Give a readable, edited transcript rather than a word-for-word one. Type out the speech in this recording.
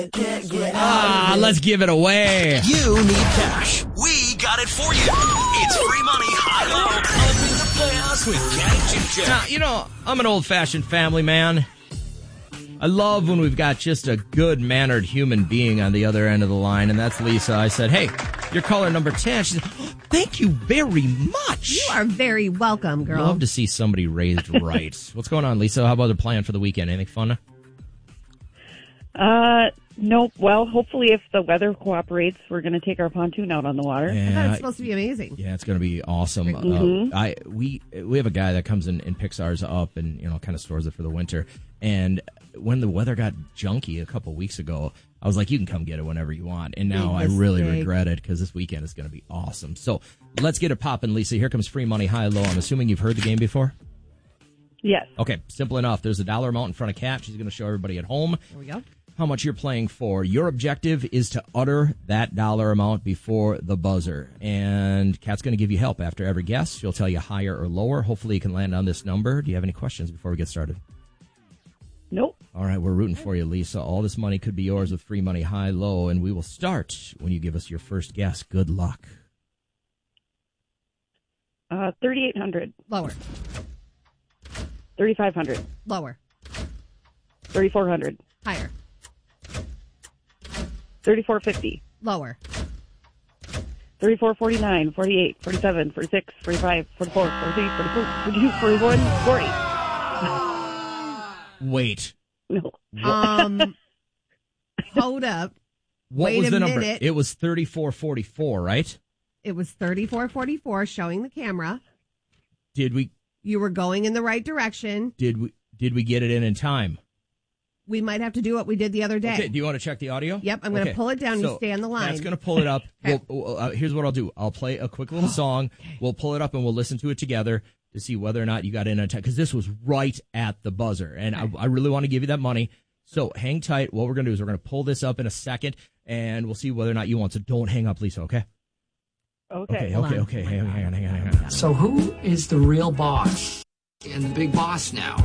Let's give it away. You need cash. We got it for you. It's free money, high-low, open the playoffs with Cat and Jim Jim. Now, I'm an old-fashioned family man. I love when we've got just a good-mannered human being on the other end of the line, and that's Lisa. I said, hey, you're caller number 10. She said, oh, thank you very much. You are very welcome, girl. Love to see somebody raised right. What's going on, Lisa? How about the plan for the weekend? Anything fun? Nope. Well, hopefully if the weather cooperates, we're going to take our pontoon out on the water. I thought it's supposed to be amazing. Yeah, it's going to be awesome. We have a guy that comes in and picks ours up and, kind of stores it for the winter. And when the weather got junky a couple weeks ago, I was like, you can come get it whenever you want. And now I really regret it because this weekend is going to be awesome. So let's get it popping, Lisa. Here comes free money, high-low. I'm assuming you've heard the game before? Yes. Okay, simple enough. There's a dollar amount in front of Kat. She's going to show everybody at home. There we go. How much you're playing for. Your objective is to utter that dollar amount before the buzzer. And Kat's going to give you help after every guess. She'll tell you higher or lower. Hopefully you can land on this number. Do you have any questions before we get started? Nope. All right, we're rooting for you, Lisa. All this money could be yours with free money, high-low, and we will start when you give us your first guess. Good luck. 3,800. Lower. 3,500. Lower. 3,400. Higher. 3,450. Lower. 3,449, 48, 47, 46, 45, 44, 43, 44, 42, 41, 40. Wait. No. Hold up. What Wait was a the number? minute. It was 3444, right? It was 3444 showing the camera. Did we You were going in the right direction. did we get it in time? We might have to do what we did the other day. Okay, do you want to check the audio? Yep, I'm going to pull it down. You stay on the line. That's going to pull it up. Okay. Here's what I'll do. I'll play a quick little song. Okay. We'll pull it up and we'll listen to it together to see whether or not you got in on time. Because this was right at the buzzer. And I really want to give you that money. So hang tight. What we're going to do is we're going to pull this up in a second. And we'll see whether or not you want. So don't hang up, Lisa, okay? Okay. Okay. Hang on. So who is the real boss and the big boss now?